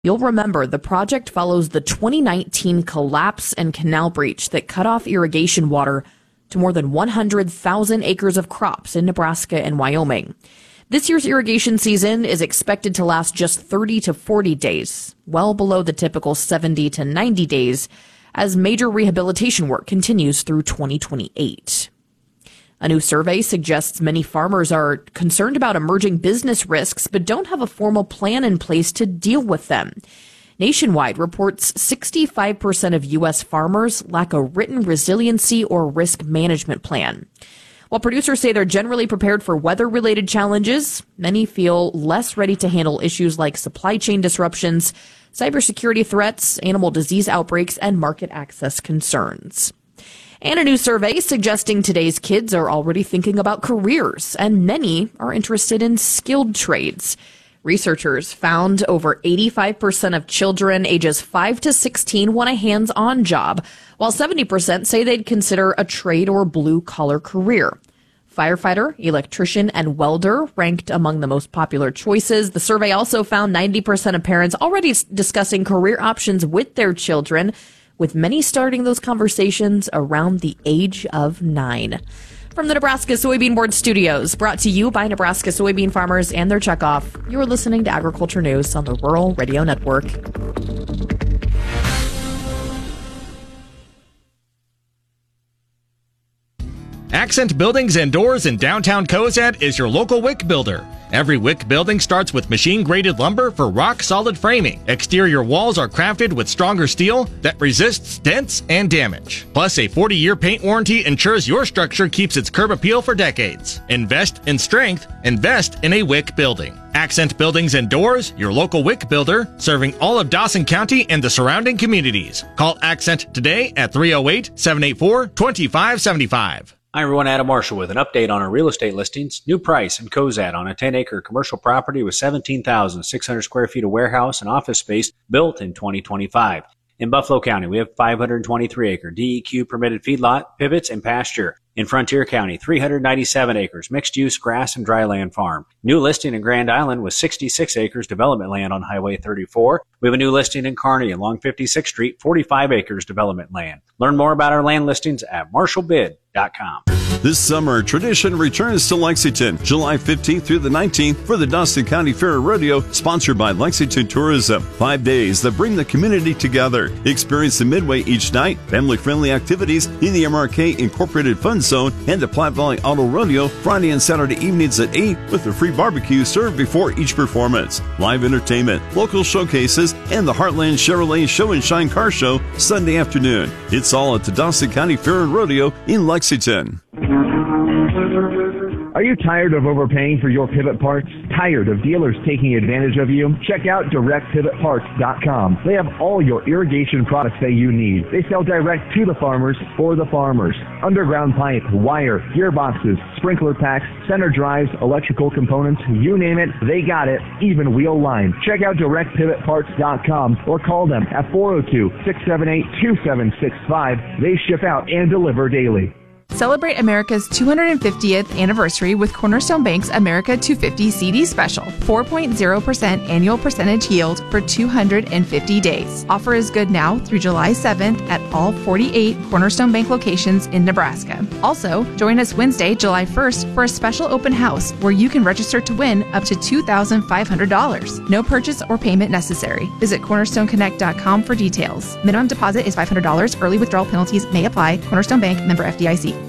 You'll remember the project follows the 2019 collapse and canal breach that cut off irrigation water to more than 100,000 acres of crops in Nebraska and Wyoming. This year's irrigation season is expected to last just 30 to 40 days, well below the typical 70 to 90 days, as major rehabilitation work continues through 2028. A new survey suggests many farmers are concerned about emerging business risks but don't have a formal plan in place to deal with them. Nationwide reports 65% of U.S. farmers lack a written resiliency or risk management plan. While producers say they're generally prepared for weather-related challenges, many feel less ready to handle issues like supply chain disruptions, cybersecurity threats, animal disease outbreaks, and market access concerns. And a new survey suggesting today's kids are already thinking about careers, and many are interested in skilled trades. Researchers found over 85% of children ages 5 to 16 want a hands-on job, while 70% say they'd consider a trade or blue-collar career. Firefighter, electrician, and welder ranked among the most popular choices. The survey also found 90% of parents already discussing career options with their children, with many starting those conversations around the age of 9. From the Nebraska Soybean Board Studios, brought to you by Nebraska soybean farmers and their checkoff, you're listening to Agriculture News on the Rural Radio Network. Accent Buildings and Doors in downtown Cozad is your local WIC builder. Every WIC building starts with machine-graded lumber for rock-solid framing. Exterior walls are crafted with stronger steel that resists dents and damage. Plus, a 40-year paint warranty ensures your structure keeps its curb appeal for decades. Invest in strength. Invest in a WIC building. Accent Buildings and Doors, your local WIC builder, serving all of Dawson County and the surrounding communities. Call Accent today at 308-784-2575. Hi everyone, Adam Marshall with an update on our real estate listings. New price in Cozad on a 10-acre commercial property with 17,600 square feet of warehouse and office space built in 2025. In Buffalo County, we have 523-acre DEQ permitted feedlot, pivots, and pasture. In Frontier County, 397 acres, mixed-use grass and dryland farm. New listing in Grand Island with 66 acres development land on Highway 34. We have a new listing in Kearney along 56th Street, 45 acres development land. Learn more about our land listings at marshallbid.com. This summer, tradition returns to Lexington, July 15th through the 19th for the Dawson County Fair and Rodeo, sponsored by Lexington Tourism. 5 days that bring the community together. Experience the Midway each night, family-friendly activities in the MRK Incorporated Fun Zone, and the Platte Valley Auto Rodeo Friday and Saturday evenings at 8 with a free barbecue served before each performance. Live entertainment, local showcases, and the Heartland Chevrolet Show and Shine Car Show Sunday afternoon. It's all at the Dawson County Fair and Rodeo in Lexington. Are you tired of overpaying for your pivot parts? Tired of dealers taking advantage of you? Check out DirectPivotParts.com. They have all your irrigation products that you need. They sell direct to the farmers for the farmers. Underground pipe, wire, gearboxes, sprinkler packs, center drives, electrical components, you name it, they got it, even wheel line. Check out DirectPivotParts.com or call them at 402-678-2765. They ship out and deliver daily. Celebrate America's 250th anniversary with Cornerstone Bank's America 250 CD Special. 4.0% annual percentage yield for 250 days. Offer is good now through July 7th at all 48 Cornerstone Bank locations in Nebraska. Also, join us Wednesday, July 1st for a special open house where you can register to win up to $2,500. No purchase or payment necessary. Visit cornerstoneconnect.com for details. Minimum deposit is $500. Early withdrawal penalties may apply. Cornerstone Bank, member FDIC.